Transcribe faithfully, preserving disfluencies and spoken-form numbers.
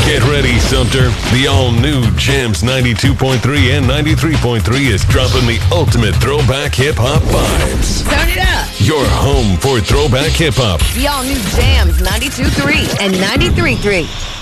Get ready, Sumter. The all-new Jams ninety-two point three and ninety-three point three is dropping the ultimate throwback hip-hop vibes. Turn it up. Your home for throwback hip-hop. The all-new Jams ninety-two point three and ninety-three point three.